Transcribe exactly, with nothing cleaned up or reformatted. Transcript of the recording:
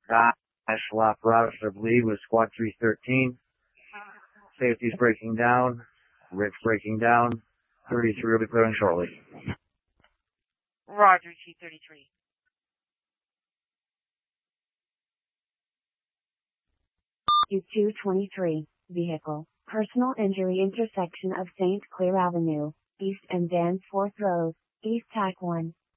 Dash lap route, I believe, was Squad three thirteen. Safety's breaking down. Rick's breaking down. thirty-three will be clearing shortly. Roger, Chief thirty-three. U two twenty-three, vehicle, personal injury intersection of Saint Clair Avenue, East and Danforth Road, East Tack one.